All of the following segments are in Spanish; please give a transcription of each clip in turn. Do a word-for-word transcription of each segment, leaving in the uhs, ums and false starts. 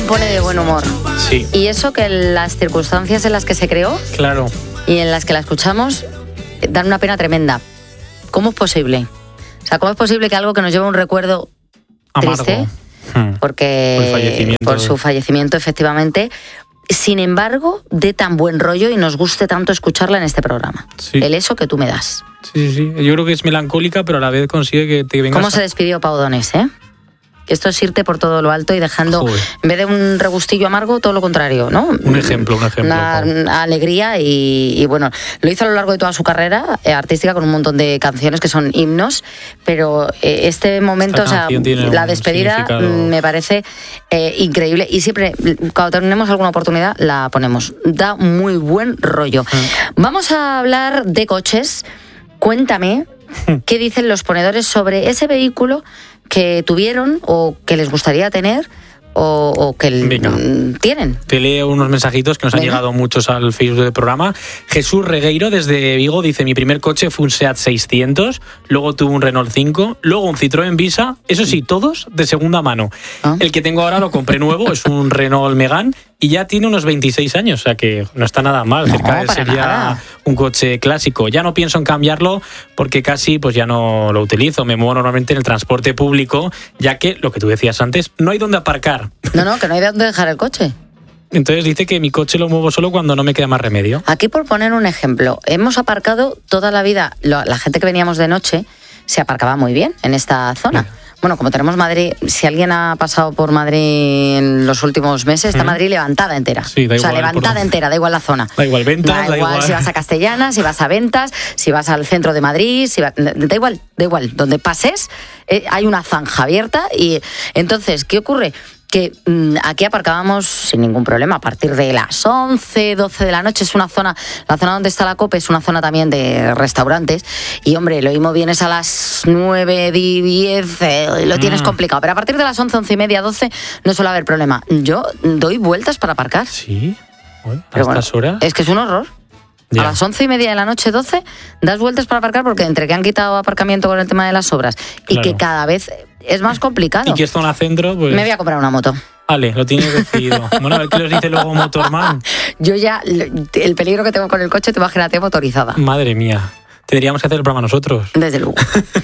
pone de buen humor. Sí. Y eso que las circunstancias en las que se creó Claro. y en las que la escuchamos dan una pena tremenda. ¿Cómo es posible? O sea, ¿cómo es posible que algo que nos lleva un recuerdo Amargo. triste, Hmm. porque Por el fallecimiento. por su fallecimiento, efectivamente, sin embargo, dé tan buen rollo y nos guste tanto escucharla en este programa? Sí. El eso que tú me das. Sí, sí, sí. Yo creo que es melancólica, pero a la vez consigue que te vengas... ¿Cómo a- se despidió Pau Donés, eh? Esto es irte por todo lo alto y dejando, Joder. en vez de un regustillo amargo, todo lo contrario, ¿no? Un ejemplo, un ejemplo. Una, Pau. una alegría y, y, bueno, lo hizo a lo largo de toda su carrera eh, artística con un montón de canciones que son himnos, pero eh, este momento, o Esta sea, canción tiene la un despedida significado. mm, me parece eh, increíble y siempre, cuando tenemos alguna oportunidad, la ponemos. Da muy buen rollo. Mm. Vamos a hablar de coches. Cuéntame qué dicen los ponedores sobre ese vehículo que tuvieron o que les gustaría tener o, o que Venga. mm, tienen. Te leo unos mensajitos que nos han Venga. llegado muchos al Facebook del programa. Jesús Regueiro desde Vigo dice: mi primer coche fue un Seat seiscientos, luego tuve un Renault cinco, luego un Citroën Visa, eso sí, todos de segunda mano. Ah. El que tengo ahora lo compré nuevo, es un Renault Megane y ya tiene unos veintiséis años, o sea que no está nada mal. No, Cerca de para sería nada. un coche clásico. Ya no pienso en cambiarlo porque casi pues ya no lo utilizo. Me muevo normalmente en el transporte público, ya que, lo que tú decías antes, no hay dónde aparcar. No, no, que no hay de dónde dejar el coche. Entonces dice que mi coche lo muevo solo cuando no me queda más remedio. Aquí, por poner un ejemplo, hemos aparcado toda la vida, lo- la gente que veníamos de noche se aparcaba muy bien en esta zona. Bien. Bueno, como tenemos Madrid, si alguien ha pasado por Madrid en los últimos meses, está Ujú. Madrid levantada entera. Sí, da o sea, igual por levantada dónde. entera, da igual la zona. Da igual ventas, Da da igual, igual. si vas a Castellana, si vas a Ventas, si vas al centro de Madrid, si va- da igual, da igual. Donde pases, eh, hay una zanja abierta y entonces, ¿qué ocurre? Que mm, aquí aparcábamos sin ningún problema a partir de las once, doce de la noche. Es una zona, la zona donde está la COPE es una zona también de restaurantes y hombre, lo mismo vienes a las nueve, diez, eh, lo tienes Mm. complicado, pero a partir de las once, once y media, doce no suele haber problema. Yo doy vueltas para aparcar. Sí, bueno, a Pero bueno, estas horas. es que es un horror. Ya. A las once y media de la noche, doce, das vueltas para aparcar porque entre que han quitado aparcamiento con el tema de las obras y Claro. que cada vez es más complicado. Y que es zona centro, pues. Me voy a comprar una moto. Vale, lo tienes decidido. Bueno, a ver qué les dice luego Motorman. Yo ya, el peligro que tengo con el coche, te imagínate motorizada. Madre mía. Tendríamos que hacer el programa nosotros. Desde luego.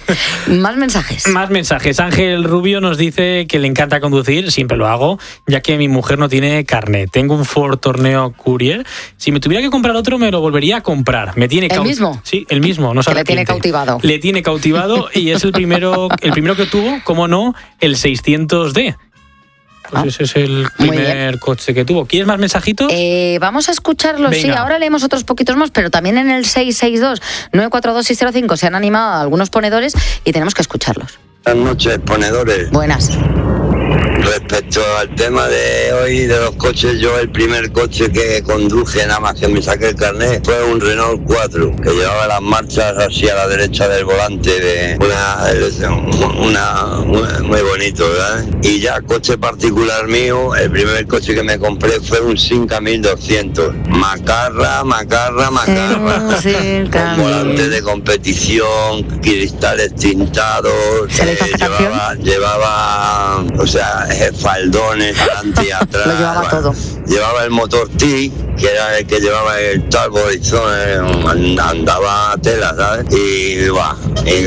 Más mensajes. Más mensajes. Ángel Rubio nos dice que le encanta conducir, siempre lo hago, ya que mi mujer no tiene carnet. Tengo un Ford Torneo Courier. Si me tuviera que comprar otro, me lo volvería a comprar. Me tiene ¿El cau- mismo? Sí, el mismo. No se Que le tiene arrepiente. cautivado. Le tiene cautivado y es el primero, el primero que tuvo, como no, el seiscientos D. Pues Ah, ese es el muy primer coche que tuvo. ¿Quieres más mensajitos? Eh, vamos a escucharlos, sí, Venga. ahora leemos otros poquitos más, pero también en el seis seis dos, nueve cuatro dos, seis cero cinco se han animado algunos ponedores y tenemos que escucharlos. Buenas noches, ponedores. Buenas. Respecto al tema de hoy de los coches, yo el primer coche que conduje nada más que me saqué el carnet fue un Renault cuatro, que llevaba las marchas así a la derecha del volante, de una, una muy, muy bonito, ¿verdad? Y ya coche particular mío, el primer coche que me compré fue un Simca mil doscientos. Macarra, macarra, macarra. Un Simca Con volante mil. de competición, cristales tintados. ¿Se le hizo esta llevaba, llevaba, o sea, eh, faldones adelante y atrás. Lo llevaba Bueno, todo. Llevaba el motor T, que era el que llevaba el turbo horizonte, andaba a tela, ¿sabes? Y, buah, y,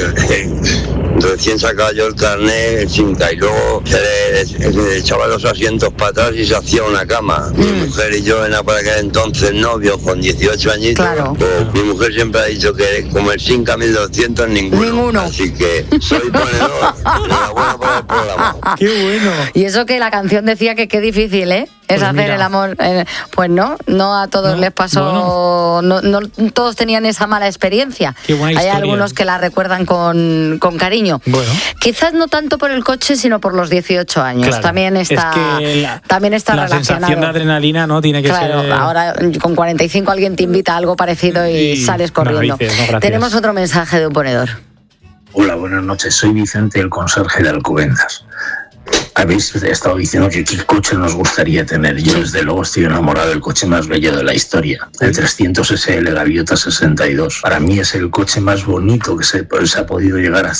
recién sacaba yo el carnet, el Simca, y luego se le, se le echaba los asientos para atrás y se hacía una cama. Mi Mm. mujer y yo, era por aquel entonces novios, con dieciocho añitos. Claro. Pues, mi mujer siempre ha dicho que como el Simca mil doscientos, ninguno. Ninguno. Así que soy ponedor. Enhorabuena por el programa. ¡Qué bueno! Y eso que la canción decía que qué difícil, ¿eh? Es Pues hacer mira. el amor. eh, pues no, no a todos No, les pasó, no, no todos tenían esa mala experiencia. Qué buena Hay historia. algunos que la recuerdan con, con cariño. Bueno. Quizás no tanto por el coche, sino por los dieciocho años. Claro. También está, es que la, también está la relacionado. sensación de adrenalina, ¿no? Tiene que Claro, ser. ahora con cuarenta y cinco alguien te invita a algo parecido y, Y sales no, corriendo. dices, no, gracias. Tenemos otro mensaje de un ponedor. Hola, buenas noches. Soy Vicente, el conserje de Alcobendas. Habéis estado diciendo que qué coche nos gustaría tener. Yo, desde luego, estoy enamorado del coche más bello de la historia. El trescientos S L Gaviota sesenta y dos. Para mí es el coche más bonito que se, se ha podido llegar a hacer.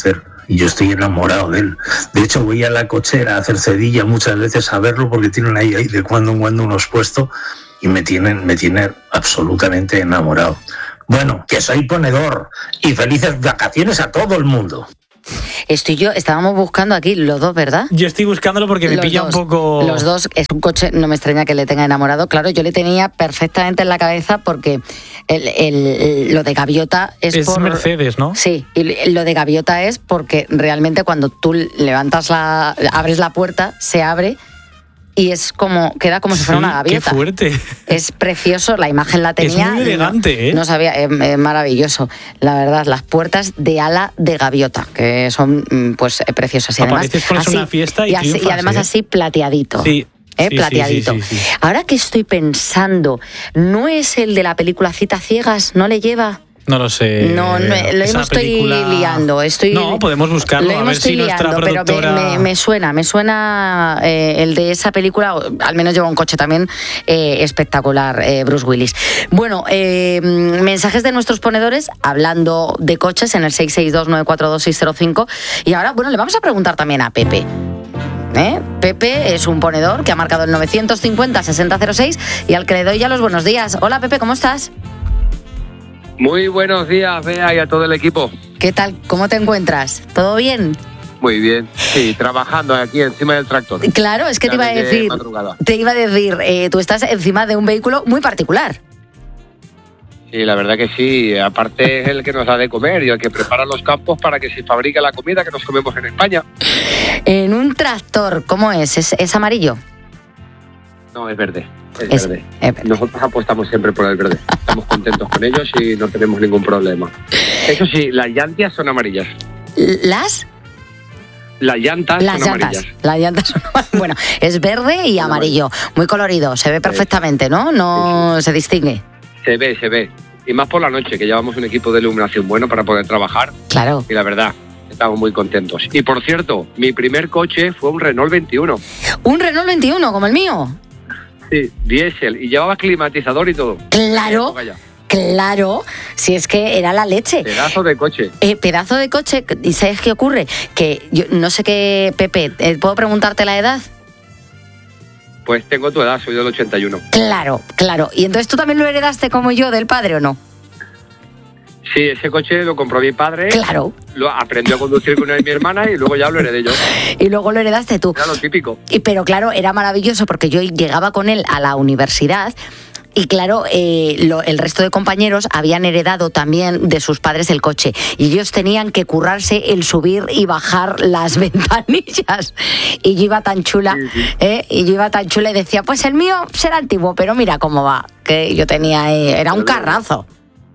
y yo estoy enamorado de él. De hecho, voy a la cochera a hacer cedilla muchas veces a verlo porque tienen ahí, ahí de cuando en cuando unos puestos y me tienen, me tienen absolutamente enamorado. Bueno, que soy ponedor y felices vacaciones a todo el mundo. Estoy yo, estábamos buscando aquí los dos, ¿verdad? Yo estoy buscándolo porque me Los pilla dos, un poco... Los dos, es un coche, no me extraña que le tenga enamorado. Claro, yo le tenía perfectamente en la cabeza porque el, el, lo de Gaviota es, es por... Mercedes, ¿no? Sí, y lo de Gaviota es porque realmente cuando tú levantas la... abres la puerta, se abre... y es como, queda como si fuera Sí, una gaviota. Qué fuerte. Es precioso, la imagen la tenía. Es muy elegante, ¿eh? No sabía, es, es maravilloso. La verdad, las puertas de ala de gaviota, que son pues preciosas. Y además, Apareces, pones así, una fiesta y, y, así, triunfas, y además ¿eh? así plateadito. Sí. ¿Eh? Sí, plateadito. sí, sí, sí, sí. Ahora que estoy pensando, ¿no es el de la película Citas Ciegas? ¿No le lleva? No lo sé. No, no lo Esa estoy película... liando. Estoy, no, podemos buscarlo, lo a ver estoy si nuestra liando, productora... Pero me, me, me suena, me suena eh, el de esa película, al menos lleva un coche también eh, espectacular, eh, Bruce Willis. Bueno, eh, mensajes de nuestros ponedores, hablando de coches, en el seis seis dos nueve cuatro dos seis cero cinco. Y ahora, bueno, le vamos a preguntar también a Pepe. ¿Eh? Pepe es un ponedor que ha marcado el novecientos cincuenta sesenta cero seis y al que le doy ya los buenos días. Hola, Pepe, ¿cómo estás? Muy buenos días, Bea, y a todo el equipo. ¿Qué tal? ¿Cómo te encuentras? ¿Todo bien? Muy bien. Sí, trabajando aquí encima del tractor. Claro, es que Ya te iba a de decir, madrugada. te iba a decir, eh, tú estás encima de un vehículo muy particular. Sí, la verdad que sí. Aparte es el que nos da de comer y el que prepara los campos para que se fabrique la comida que nos comemos en España. En un tractor, ¿cómo es? ¿Es, es amarillo? No, es verde. Es, Es- verde. es verde. Nosotros apostamos siempre por el verde. Estamos contentos con ellos y no tenemos ningún problema. Eso sí, las llantas son amarillas. ¿Las? Las llantas Las son llantas. amarillas. Las llantas son Bueno, es verde y amarillo. Muy colorido, se ve perfectamente, ¿no? No se distingue. Se ve, se ve. Y más por la noche, que llevamos un equipo de iluminación bueno para poder trabajar. Claro. Y la verdad, estamos muy contentos. Y por cierto, mi primer coche fue un Renault veintiuno. Un Renault veintiuno, como el mío. Sí, diésel. Y llevaba climatizador y todo. Claro, Vaya, claro. Si es que era la leche. pedazo de coche. Eh, pedazo de coche. ¿Y sabes qué ocurre? Que yo no sé qué, Pepe, eh, ¿puedo preguntarte la edad? Pues tengo tu edad, soy del ochenta y uno. Claro, claro. ¿Y entonces tú también lo heredaste como yo del padre o no? Sí, ese coche lo compró mi padre. Claro. Lo aprendió a conducir con él mi hermana y luego ya lo heredé yo. Y luego lo heredaste tú. Era lo típico. Y, pero claro, era maravilloso porque yo llegaba con él a la universidad y claro, eh, lo- el resto de compañeros habían heredado también de sus padres el coche y ellos tenían que currarse el subir y bajar las ventanillas. Y yo iba tan chula, Sí, sí. ¿eh? Y yo iba tan chula y decía, pues el mío será antiguo, pero mira cómo va, que yo tenía, eh, era un carrazo.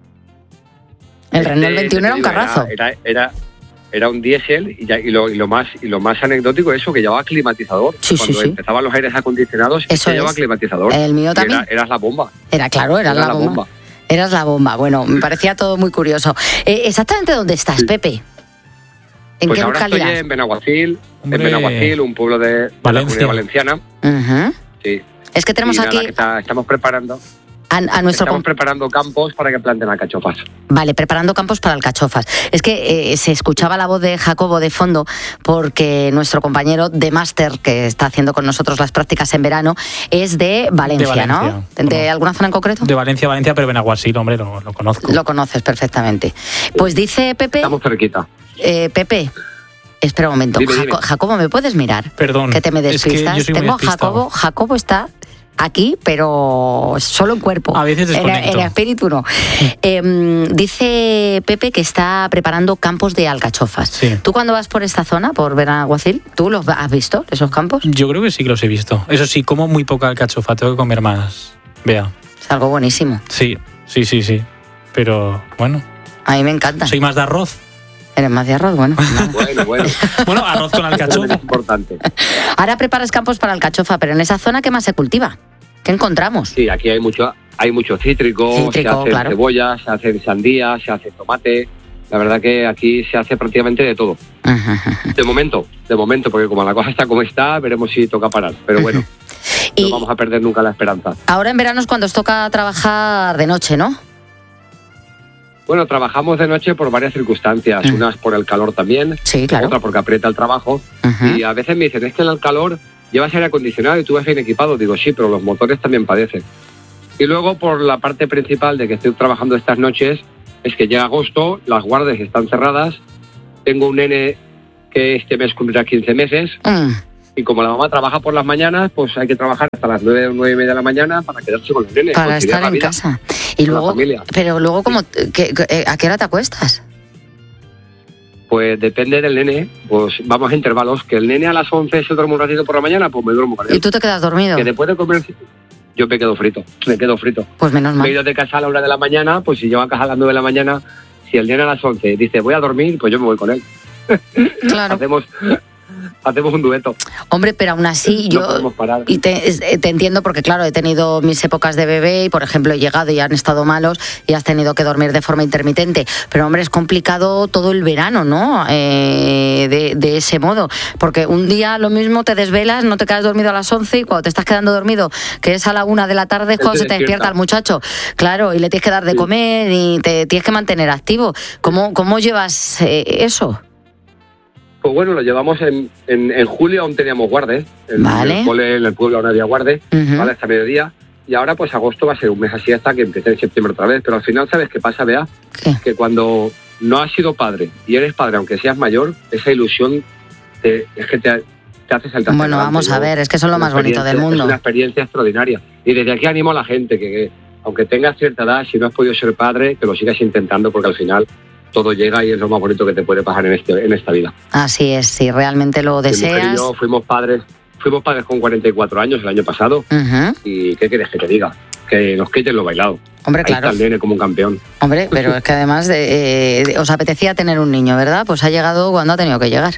El Renault Este, veintiuno era un te digo, carrazo. Era, era, era, era un diésel y, ya- y, lo, y, lo más, y lo más anecdótico es eso, que llevaba climatizador. Sí, sí, Cuando sí. empezaban los aires acondicionados, Eso que llevaba es. climatizador. El mío Y también. Era, eras la bomba. Era claro, era, Era la, la bomba. bomba. Eras la bomba. Bueno, me parecía todo muy curioso. Eh, ¿Exactamente dónde estás, Sí. Pepe? ¿En Pues qué ahora localidad? estoy en Benaguacil, Hombre. en Benaguacil, un pueblo de, de la Valencia. Comunidad Valenciana. Ujú. Sí. Es que tenemos Y nada, aquí que está- estamos preparando, a, a nuestro... estamos com- preparando campos para que planten alcachofas. Vale, preparando campos para alcachofas. Es que eh, se escuchaba la voz de Jacobo de fondo porque nuestro compañero de máster que está haciendo con nosotros las prácticas en verano es de Valencia, De ¿no? Valencia. ¿De ¿Cómo? alguna zona en concreto? De Valencia, Valencia, pero Benaguasil, hombre, lo, lo conozco. Lo conoces perfectamente. Pues dice Pepe... Estamos cerquita. Eh, Pepe, espera un momento. Dime, dime. Jaco- Jacobo, ¿me puedes mirar? Perdón. Que te me es que despistas. yo soy muy Tengo a despistado. Jacobo. Jacobo está aquí, pero solo en cuerpo. A veces en, desconecto. en espíritu no. Eh, dice Pepe que está preparando campos de alcachofas. Sí. ¿Tú cuando vas por esta zona, por Benaguacil, tú los has visto, esos campos? Yo creo que sí que los he visto. Eso sí, como muy poca alcachofa, tengo que comer más. Vea. Es algo buenísimo. Sí, sí, sí, sí. Pero bueno, A mí me encanta. soy más de arroz. Eres más de arroz, bueno. nada. Bueno, bueno. Bueno, arroz con Eso es alcachofa. importante. Ahora preparas campos para alcachofa, pero en esa zona, ¿qué más se cultiva? ¿Qué encontramos? Sí, aquí hay mucho, hay mucho cítrico, Cítrico, se hacen claro. cebollas, se hacen sandías, se hace tomate. La verdad que aquí se hace prácticamente de todo. Ajá, ajá. De momento, de momento, porque como la cosa está como está, veremos si toca parar. Pero bueno, Y no vamos a perder nunca la esperanza. ahora en verano es cuando os toca trabajar de noche, ¿no? Bueno, trabajamos de noche por varias circunstancias, Mm. unas por el calor también, Sí, claro. otra porque aprieta el trabajo, Ujú. y a veces me dicen, es que en el calor llevas aire acondicionado y tú vas bien equipado. Digo, sí, pero los motores también padecen. Y luego por la parte principal de que estoy trabajando estas noches, es que llega agosto, las guardias están cerradas, tengo un nene que este mes cumplirá quince meses, Mm. y como la mamá trabaja por las mañanas, pues hay que trabajar hasta las nueve o nueve y media de la mañana para quedarse con los nenes. Para conciliar estar la en vida casa. Y con la luego, familia. pero luego, ¿cómo, qué- qué- ¿a qué hora te acuestas? Pues depende del nene, pues vamos a intervalos. Que el nene a las once se duerme un ratito por la mañana, pues me duermo con él. ¿Y tú te quedas dormido? Que después de comer, yo me quedo frito, me quedo frito. Pues menos Me he mal. ido de casa a la hora de la mañana, pues si llego a casa a las nueve de la mañana, si el nene a las once dice voy a dormir, pues yo me voy con él. Claro. Hacemos, hacemos un dueto. Hombre, pero aún así No yo... podemos parar. Y te, es- te entiendo porque, claro, he tenido mis épocas de bebé y, por ejemplo, he llegado y han estado malos y has tenido que dormir de forma intermitente. Pero, hombre, es complicado todo el verano, ¿no? Eh, de, de ese modo. Porque un día lo mismo te desvelas, no te quedas dormido a las once y cuando te estás quedando dormido, que es a la una de la tarde, es Él cuando se se te despierta. despierta el muchacho. Claro, y le tienes que dar de Sí. comer y te tienes que mantener activo. ¿Cómo, cómo llevas eh, eso? Pues bueno, lo llevamos en, en, en julio, aún teníamos guardes. En Vale. el cole, en el pueblo aún había guardes, Ujú. ¿vale? Hasta mediodía. Y ahora, pues agosto va a ser un mes así hasta que empiece en septiembre otra vez. Pero al final, ¿sabes qué pasa, Bea? ¿Qué? Que cuando no has sido padre y eres padre, aunque seas mayor, esa ilusión te, es que te, te hace saltar. Bueno, adelante, vamos a ¿no? ver, es que eso es lo Una más bonito del experiencia- mundo. Es una experiencia extraordinaria. Y desde aquí animo a la gente que, que, aunque tengas cierta edad, si no has podido ser padre, que lo sigas intentando, porque al final todo llega y es lo más bonito que te puede pasar en, este, en esta vida. Así es, si realmente lo Mi mujer y deseas. yo fuimos padres, fuimos padres con cuarenta y cuatro años el año pasado. Ujú. ¿Y qué quieres que te diga? Que nos quiten lo bailado. Hombre, Ahí claro. está el nene como un campeón. Hombre, pero es que además de, eh, de- os apetecía tener un niño, ¿verdad? Pues ha llegado cuando ha tenido que llegar.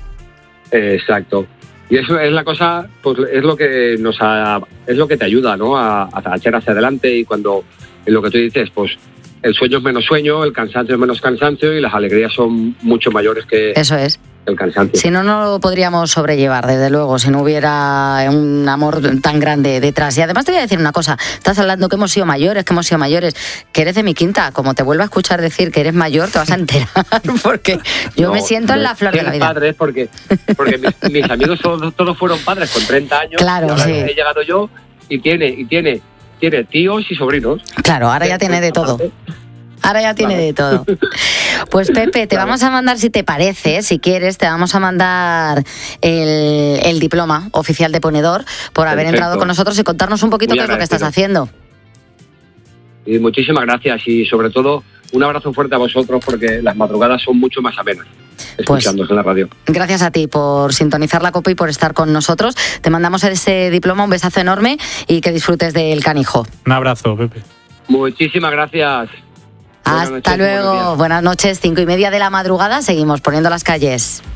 Eh, exacto. Y eso es la cosa, pues es lo que nos ha, es lo que te ayuda, ¿no? A, a echar hacia adelante. Y cuando en lo que tú dices, pues el sueño es menos sueño, el cansancio es menos cansancio y las alegrías son mucho mayores que Eso es. el cansancio. Si no, no lo podríamos sobrellevar, desde luego, si no hubiera un amor tan grande detrás. Y además te voy a decir una cosa, estás hablando que hemos sido mayores, que hemos sido mayores, que eres de mi quinta. Como te vuelva a escuchar decir que eres mayor, te vas a enterar, porque yo No, me siento en la flor de la eres vida. padres porque, porque mis, mis amigos todos, todos fueron padres con treinta años. Claro, y ahora sí. he llegado yo y tiene, y tiene, tiene tíos y sobrinos. Claro, ahora ya tiene de todo. Ahora ya tiene de todo. Pues Pepe, te Claro. vamos a mandar, si te parece, si quieres, te vamos a mandar el, el diploma oficial de ponedor por haber Perfecto. entrado con nosotros y contarnos un poquito Muy qué es lo que estás agradecido. haciendo. Y muchísimas gracias y sobre todo un abrazo fuerte a vosotros porque las madrugadas son mucho más amenas escuchándoos en la radio. Gracias a ti por sintonizar la copa y por estar con nosotros. Te mandamos ese diploma, un besazo enorme y que disfrutes del canijo. Un abrazo, Pepe. Muchísimas gracias. Buenas Hasta noches y buenos luego. días. Buenas noches, cinco y media de la madrugada. Seguimos poniendo las calles.